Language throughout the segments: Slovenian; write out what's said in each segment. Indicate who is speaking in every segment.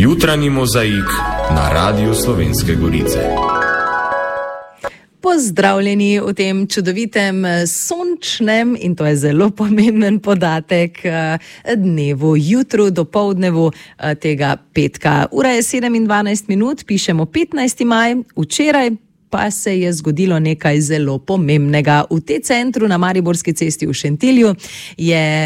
Speaker 1: Jutranji mozaik na Radiu Slovenske Gorice.
Speaker 2: Pozdravljeni v tem čudovitem sončnem, in to je zelo pomemben podatek, dnevu, jutru, dopoldnevu tega petka. Ura je 7:12, pišemo 15. maj, včeraj pa se je zgodilo nekaj zelo pomembnega. V T-centru na Mariborski cesti v Šentilju je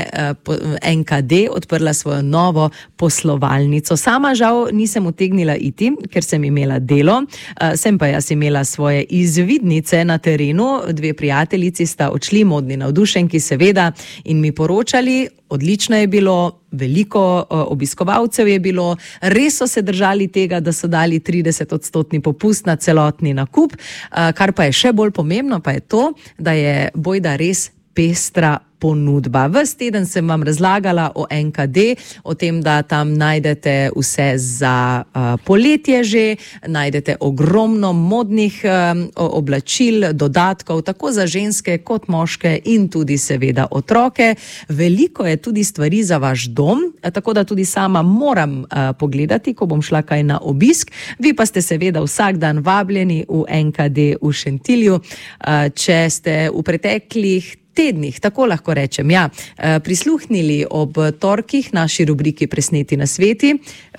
Speaker 2: NKD odprla svojo novo poslovalnico. Sama žal nisem utegnila iti, ker sem imela delo, sem pa jaz imela svoje izvidnice na terenu. Dve prijateljici sta odšli, modni navdušenki seveda, in mi poročali, odlično je bilo, veliko obiskovalcev je bilo, res so se držali tega, da so dali 30% popust na celotni nakup, kar pa je še bolj pomembno, pa je to, da je bojda res pestra ponudba. Ves teden sem vam razlagala o NKD, o tem, da tam najdete vse za poletje že, najdete ogromno modnih oblačil, dodatkov, tako za ženske kot moške in tudi seveda otroke. Veliko je tudi stvari za vaš dom, tako da tudi sama moram pogledati, ko bom šla kaj na obisk. Vi pa ste seveda vsak dan vabljeni v NKD v Šentilju, če ste v preteklih tednih, tako lahko rečem, prisluhnili ob torkih naši rubriki Presneti nasveti.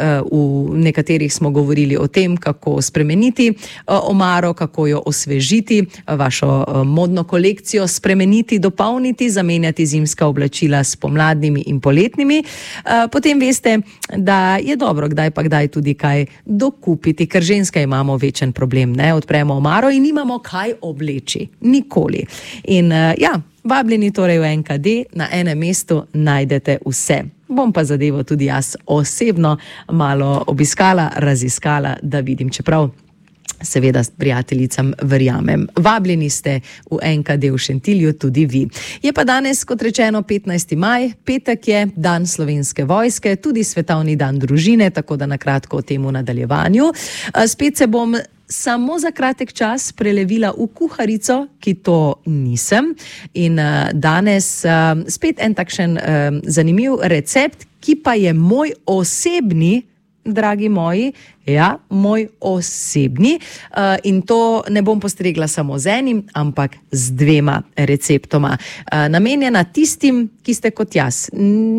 Speaker 2: V nekaterih smo govorili o tem, kako spremeniti omaro, kako jo osvežiti, vašo modno kolekcijo spremeniti, dopolniti, zamenjati zimska oblačila s pomladnimi in poletnimi. Potem veste, da je dobro kdaj pa kdaj tudi kaj dokupiti, ker ženska imamo večen problem, ne? Odpremo omaro in nimamo kaj obleči. Nikoli. In vabljeni torej v NKD, na enem mestu najdete vse. Bom pa zadevo tudi jaz osebno malo obiskala, raziskala, da vidim, čeprav seveda s prijateljicam verjamem. Vabljeni ste v NKD v Šentilju tudi vi. Je pa danes, kot rečeno, 15. maj, petek je, dan Slovenske vojske, tudi svetovni dan družine, tako da na kratko o tem v nadaljevanju. Spet se bom samo za kratek čas prelevila v kuharico, ki to nisem. In danes spet en takšen zanimiv recept, ki pa je moj osebni, dragi moji, moj osebni, in to ne bom postregla samo z enim, ampak z dvema receptoma. Namenjena tistim, ki ste kot jaz.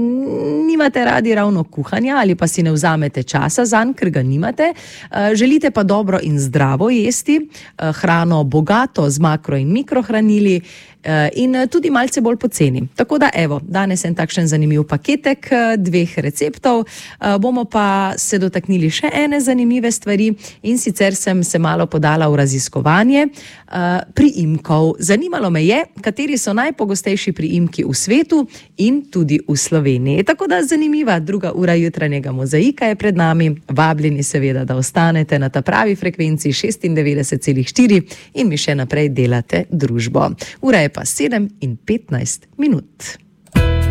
Speaker 2: Nimate radi ravno kuhanja ali pa si ne vzamete časa zanj, ker ga nimate. Želite pa dobro in zdravo jesti, hrano bogato z makro in mikrohranili in tudi malce bolj poceni. Tako da evo, danes en takšen zanimiv paketek dveh receptov. Bomo pa se dotaknili še ene zanimive stvari, in sicer sem se malo podala v raziskovanje priimkov. Zanimalo me je, kateri so najpogostejši priimki v svetu in tudi v Sloveniji. Tako da zanimiva druga ura jutranjega mozaika je pred nami. Vabljeni seveda, da ostanete na ta pravi frekvenci 96,4 in mi še naprej delate družbo. Ura je pa 7:15.